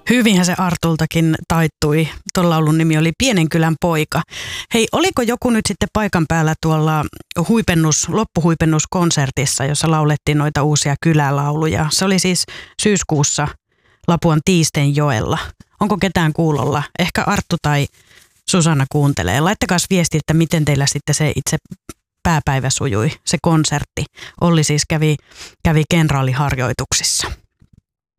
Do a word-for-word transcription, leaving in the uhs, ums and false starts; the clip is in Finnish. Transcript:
Hyvinhän se Artultakin taittui. Tuon laulun nimi oli Pienen kylän poika. Hei, oliko joku nyt sitten paikan päällä tuolla huipennus, loppuhuipennuskonsertissa, jossa laulettiin noita uusia kylälauluja? Se oli siis syyskuussa Lapuan Tiistenjoella. Onko ketään kuulolla? Ehkä Arttu tai Susanna kuuntelee. Laittakaa viesti, että miten teillä sitten se itse pääpäivä sujui, se konsertti. Olli siis kävi, kävi kenraaliharjoituksissa.